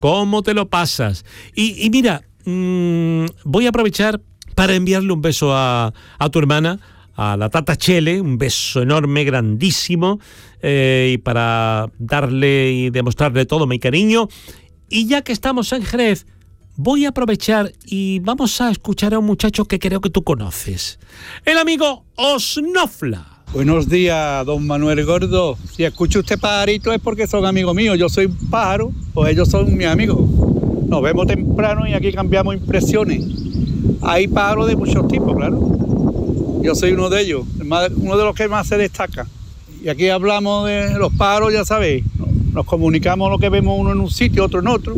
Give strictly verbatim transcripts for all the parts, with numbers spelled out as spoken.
¿Cómo te lo pasas? Y, y mira, mmm, voy a aprovechar para enviarle un beso a, a tu hermana, a la Tata Chele, un beso enorme, grandísimo, eh, y para darle y demostrarle todo mi cariño. Y ya que estamos en Jerez, voy a aprovechar y vamos a escuchar a un muchacho que creo que tú conoces. El amigo Osnofla. Buenos días, don Manuel Gordo. Si escucha usted pajarito es porque son amigos míos. Yo soy un pájaro, pues ellos son mis amigos. Nos vemos temprano y aquí cambiamos impresiones. Hay pájaros de muchos tipos, claro. Yo soy uno de ellos, uno de los que más se destaca. Y aquí hablamos de los pájaros, ya sabéis. Nos comunicamos lo que vemos uno en un sitio, otro en otro.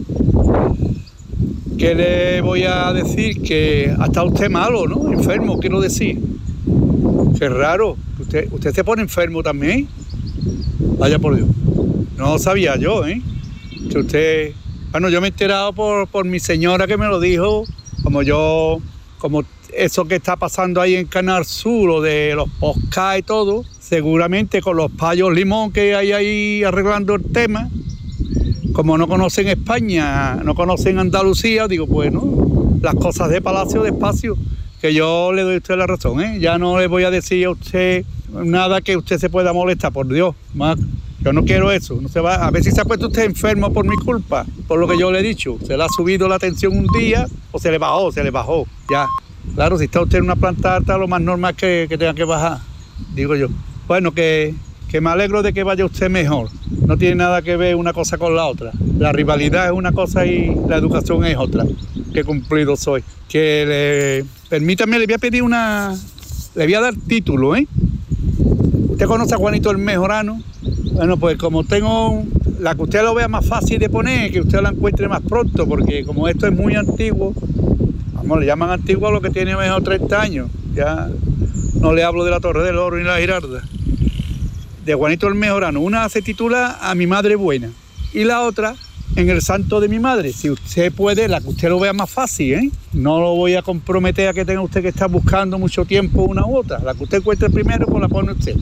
¿Qué le voy a decir? Que ha estado usted malo, ¿no? Enfermo, quiero decir. Qué raro. Usted, usted se pone enfermo también. Vaya por Dios. No lo sabía yo, ¿eh? Que usted... Bueno, yo me he enterado por, por mi señora que me lo dijo. Como yo... Como eso que está pasando ahí en Canal Sur, lo de los podcasts y todo. Seguramente con los payos limón que hay ahí arreglando el tema. Como no conocen España, no conocen Andalucía, digo, bueno, las cosas de palacio despacio. Que yo le doy a usted la razón, ¿eh? Ya no le voy a decir a usted nada que usted se pueda molestar, por Dios. Más, yo no quiero eso. No se va, a ver si se ha puesto usted enfermo por mi culpa, por lo que yo le he dicho. Se le ha subido la tensión un día o se le bajó, se le bajó, ya. Claro, si está usted en una planta alta, lo más normal es que, que tenga que bajar, digo yo. Bueno, que, que me alegro de que vaya usted mejor. No tiene nada que ver una cosa con la otra. La rivalidad es una cosa y la educación es otra. Qué cumplido soy. Que le... Permítame, le voy a pedir una... Le voy a dar título, ¿eh? ¿Usted conoce a Juanito el Mejorano? Bueno, pues como tengo... La que usted lo vea más fácil de poner, que usted la encuentre más pronto, porque como esto es muy antiguo, vamos, le llaman antiguo a lo que tiene mejor treinta años. Ya no le hablo de la Torre del Oro ni la Girarda. De Juanito el Mejorano. Una se titula A mi madre buena y la otra En el santo de mi madre. Si usted puede, la que usted lo vea más fácil, ¿eh? No lo voy a comprometer a que tenga usted que estar buscando mucho tiempo una u otra. La que usted encuentre primero, pues la pone usted.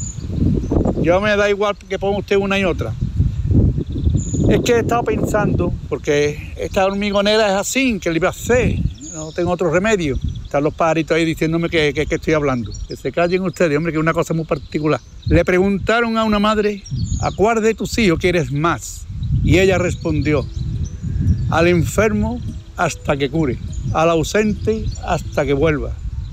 Yo me da igual que ponga usted una y otra. Es que he estado pensando, porque esta hormigonera es así, que le iba a hacer, no tengo otro remedio. Están los pajaritos ahí diciéndome que, que, que estoy hablando. Que se callen ustedes, hombre, que es una cosa muy particular. Le preguntaron a una madre, ¿a cuál de tus hijos quieres más? Y ella respondió, al enfermo hasta que cure, al ausente hasta que vuelva,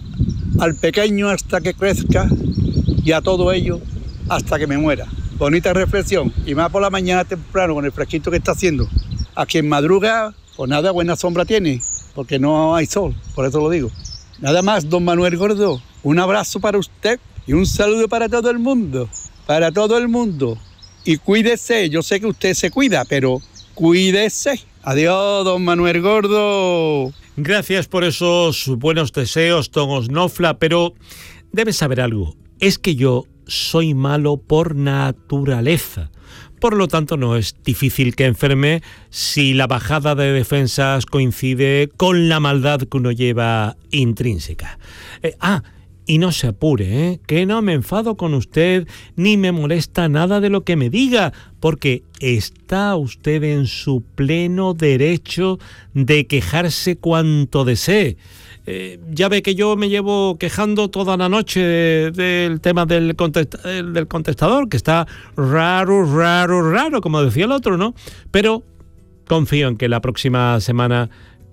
al pequeño hasta que crezca y a todo ello hasta que me muera. Bonita reflexión, y más por la mañana temprano con el fresquito que está haciendo. A quien madruga, pues nada, buena sombra tiene, porque no hay sol, por eso lo digo. Nada más, don Manuel Gordo, un abrazo para usted y un saludo para todo el mundo, para todo el mundo. Y cuídese, yo sé que usted se cuida, pero cuídese. Adiós, don Manuel Gordo. Gracias por esos buenos deseos, don Osnofla, pero debes saber algo. Es que yo soy malo por naturaleza. Por lo tanto, no es difícil que enferme si la bajada de defensas coincide con la maldad que uno lleva intrínseca. Eh, ah, y no se apure, ¿eh? Que no me enfado con usted ni me molesta nada de lo que me diga, porque está usted en su pleno derecho de quejarse cuanto desee. Eh, ya ve que yo me llevo quejando toda la noche de, del tema del, contesta, del contestador, que está raro, raro, raro, como decía el otro, ¿no? Pero confío en que la próxima semana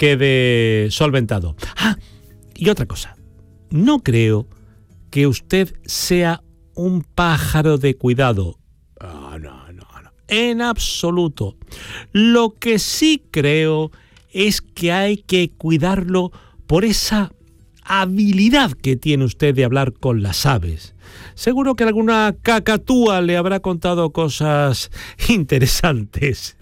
quede solventado. Ah, y otra cosa. No creo que usted sea un pájaro de cuidado. Oh, no, no, no. En absoluto. Lo que sí creo es que hay que cuidarlo por esa habilidad que tiene usted de hablar con las aves. Seguro que alguna cacatúa le habrá contado cosas interesantes.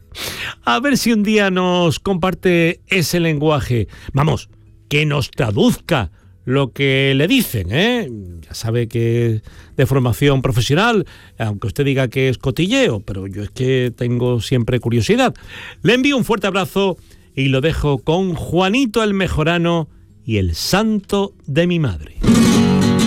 A ver si un día nos comparte ese lenguaje. Vamos, que nos traduzca lo que le dicen, ¿eh? Ya sabe que es de formación profesional, aunque usted diga que es cotilleo, pero yo es que tengo siempre curiosidad. Le envío un fuerte abrazo y lo dejo con Juanito el Mejorano y el santo de mi madre.